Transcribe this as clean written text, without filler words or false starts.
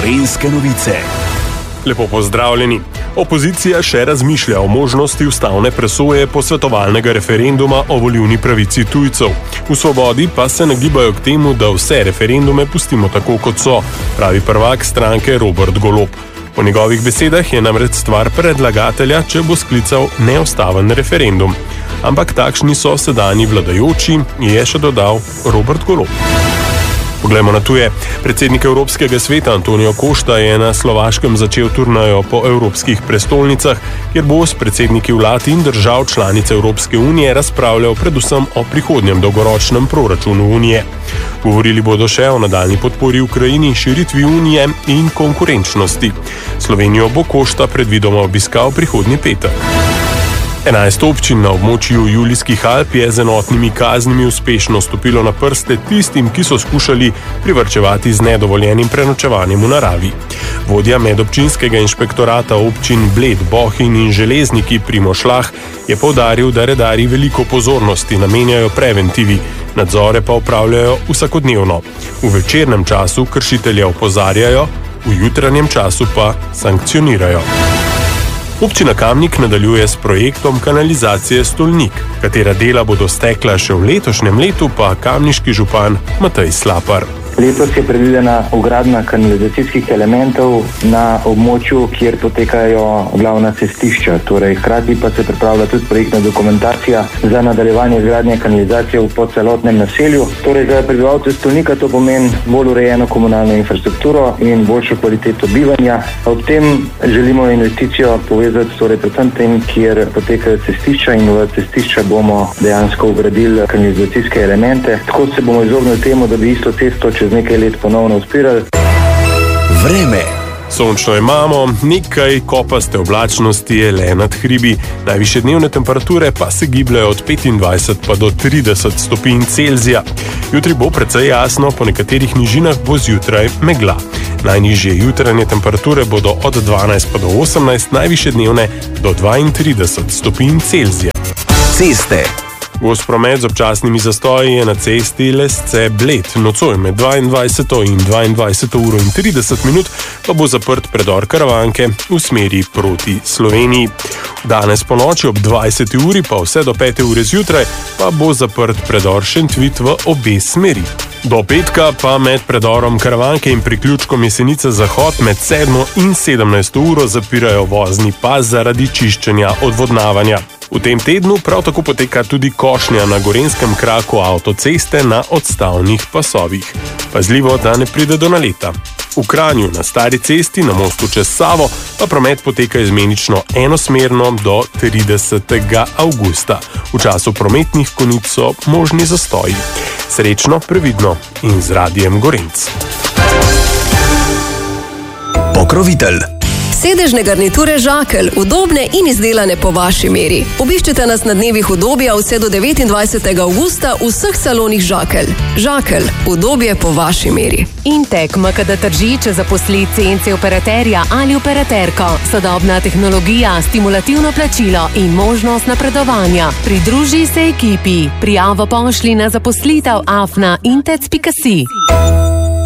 Gorenjske novice. Lepo pozdravljeni. Opozicija še razmišlja o možnosti ustavne presoje posvetovalnega referenduma o volilni pravici tujcev. V Svobodi pa se nagibajo k temu, da vse referendume pustimo tako, kot so, pravi prvak stranke Robert Golob. Po njegovih besedah je namreč stvar predlagatelja, če bo sklical neustaven referendum. Ampak takšni so sedanji vladajoči, je še dodal Robert Golob. Poglejmo na tuje. Predsednik Evropskega sveta Antonio Costa je na Slovaškem začel turnejo po evropskih prestolnicah, kjer bo s predsedniki vlad in držav članic Evropske unije razpravljal predvsem o prihodnjem dolgoročnem proračunu unije. Govorili bodo še o nadaljnji podpori Ukrajini, širitvi unije in konkurenčnosti. Slovenijo bo Costa predvidoma obiskal prihodnji petek. 11 občin na območju Julijskih Alp je z enotnimi kaznimi uspešno stopilo na prste tistim, ki so skušali privarčevati z nedovoljenim prenočevanjem v naravi. Vodja medobčinskega inšpektorata občin Bled, Bohinj in Železniki Primož Lah je poudaril, da redarji veliko pozornosti namenjajo preventivi, nadzore pa opravljajo vsakodnevno. V večernem času kršitelje opozarjajo, v jutranjem času pa sankcionirajo. Občina Kamnik nadaljuje s projektom kanalizacije Stolnik, katera dela bodo stekla še v letošnjem letu, pa kamniški župan Matej Slapar. Letos je predvidena vgradnja kanalizacijskih elementov na območju, kjer potekajo glavna cestišča. Torej, hkrati pa se pripravlja tudi projektna dokumentacija za nadaljevanje izgradnje kanalizacije po celotnem naselju. Torej, za prebivalce Stolnika to pomeni bolj urejeno komunalno infrastrukturo in boljšo kvaliteto bivanja. Ob tem želimo investicijo povezati predvsem tem, kjer potekajo cestišča, in v cestišča bomo dejansko vgradili kanalizacijske elemente. Tako se bomo izognili temu, da bi isto cesto čez nekaj let ponovno odpirali. Vreme. Sončno imamo, nekaj kopaste oblačnosti je le nad hribi. Najvišje dnevne temperature pa se gibljajo od 25 pa do 30 stopinj Celzija. Jutri bo precej jasno, po nekaterih nižinah bo zjutraj megla. Najnižje jutranje temperature bodo od 12 pa do 18, najvišje dnevne do 32 stopinj Celzija. Ceste. Gost promet z občasnimi zastoji je na cesti Lesce-Bled. Nocoj med 22 in 22 uro in 30 minut pa bo zaprt predor Karavanke v smeri proti Sloveniji. Danes po noči ob 20 uri pa vse do 5 ure zjutraj pa bo zaprt predor Šentvit v obe smeri. Do petka pa med predorom Karavanke in priključkom Jesenice Zahod med 7 in 17 uro zapirajo vozni pas zaradi čiščenja odvodnavanja. V tem tednu prav tako poteka tudi košnja na gorenjskem kraku avtoceste na odstavnih pasovih. Pazljivo, da ne pride do naleta. V Kranju na stari cesti na mostu čez Savo pa promet poteka izmenično enosmerno do 30. avgusta. V času prometnih konic so možni zastoji. Srečno, previdno in z Radijem Gorenc. Pokrovitelj. Sedežne garniture Žakelj, udobne in izdelane po vaši meri. Obiščite nas na dnevih udobja vse do 29. avgusta v vseh salonih Žakelj. Žakelj, udobje po vaši meri. Intek MKD Tržič zaposli CNC operaterja ali operaterko. Sodobna tehnologija, stimulativno plačilo in možnost napredovanja. Pridruži se ekipi. Prijavo pošli na zaposlitev afna.intec.si.